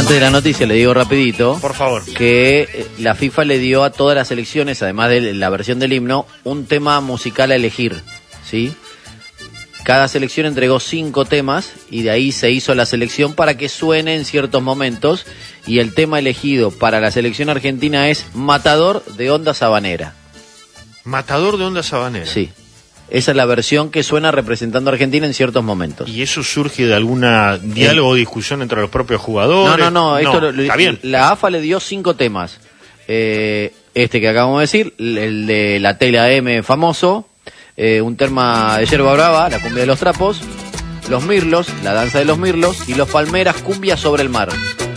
Antes de la noticia le digo rapidito, Por favor. que la FIFA le dio a todas las selecciones, además de la versión del himno, un tema musical a elegir, ¿sí? Cada selección entregó 5 temas y de ahí se hizo la selección para que suene en ciertos momentos, y el tema elegido para la selección argentina es Matador de Onda Sabanera. Matador de Onda Sabanera. Sí. Esa es la versión que suena representando a Argentina en ciertos momentos. ¿Y eso surge de alguna diálogo o discusión entre los propios jugadores? No, esto está bien. La AFA le dio 5 temas. Este que acabamos de decir, el de la tela M famoso, un tema de Yerba Brava, la cumbia de los trapos, los mirlos, la danza de los mirlos, y los Palmeras, cumbia sobre el mar.